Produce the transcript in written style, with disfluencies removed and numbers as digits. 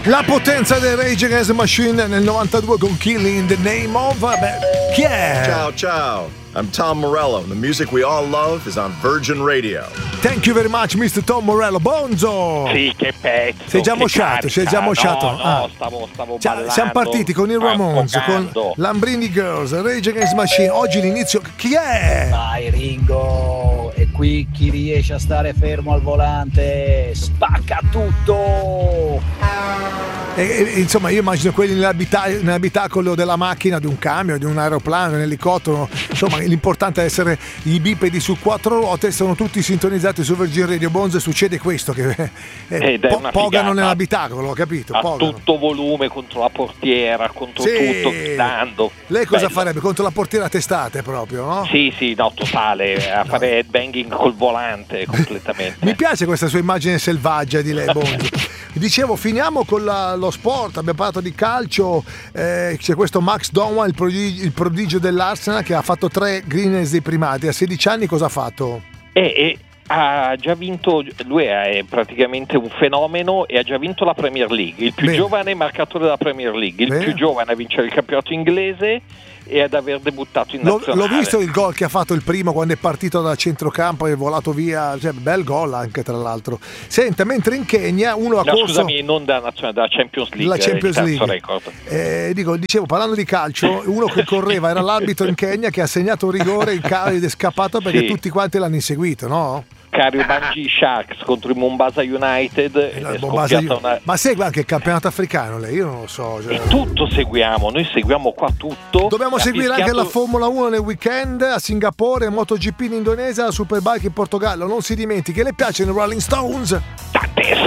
La potenza del Rage Against the Machine nel 92 con Killing in the Name of... chi è? Ciao, ciao. I'm Tom Morello. The music we all love is on Virgin Radio. Thank you very much, Mr. Tom Morello. Bonzo! Sì, che pezzo! Sei già mosciato, sei già mosciato. No, stavo ballando. Siamo partiti con i Ramones, con Lambrini Girls, Rage Against the Machine. Oggi l'inizio... Chi è? Vai Ringo! E qui chi riesce a stare fermo al volante spacca tutto! Insomma, io immagino quelli nell'abitacolo della macchina, di un camion, di un aeroplano, un elicottero. Insomma, l'importante è essere i bipedi su 4 ruote, sono tutti sintonizzati su Virgin Radio. Bonzo, succede questo, che pogano nell'abitacolo, capito? A Pogano. tutto volume contro la portiera, contro tutto, gridando. Lei cosa farebbe? Contro la portiera a testate proprio, no? Sì, no, totale, a fare headbanging col volante completamente. Mi piace questa sua immagine selvaggia di lei, Bonzo. Dicevo, finiamo con lo sport, abbiamo parlato di calcio, c'è questo Max Donwan, il prodigio dell'Arsenal, che ha fatto 3 Guinness dei primati. A 16 anni cosa ha fatto? Ha già vinto, lui è praticamente un fenomeno e ha già vinto la Premier League, il più giovane marcatore della Premier League, il più giovane a vincere il campionato inglese e ad aver debuttato in nazionale. L'ho visto il gol che ha fatto il primo quando è partito da centrocampo e è volato via, cioè, bel gol anche tra l'altro. Senta, mentre in Kenya uno ha corso... Scusami, non dalla nazionale, dalla Champions League. La Champions League. Record. Dicevo, parlando di calcio, uno che correva era l'arbitro in Kenya che ha segnato un rigore ed è scappato perché tutti quanti l'hanno inseguito, no? Kariobangi Sharks contro il Mombasa United. Ma segue anche il campionato africano lei? Io non lo so. E tutto seguiamo, noi seguiamo qua tutto. Dobbiamo seguire anche la Formula 1 nel weekend a Singapore, MotoGP in Indonesia, la Superbike in Portogallo. Non si dimentichi, le piacciono i Rolling Stones? Tantissimo.